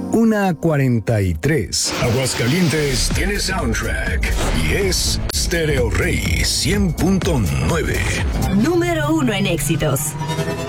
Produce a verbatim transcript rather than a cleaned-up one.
una cuarenta y tres. Aguascalientes tiene soundtrack y es Stereo Rey cien punto nueve. Número uno en éxitos.